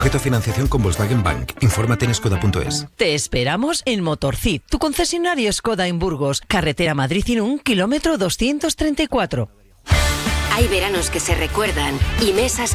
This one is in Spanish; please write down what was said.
Sujeto a financiación con Volkswagen Bank. Infórmate en skoda.es. Te esperamos en Motorcid, tu concesionario Skoda en Burgos, carretera Madrid-Irún, kilómetro 234. Hay veranos que se recuerdan y mesas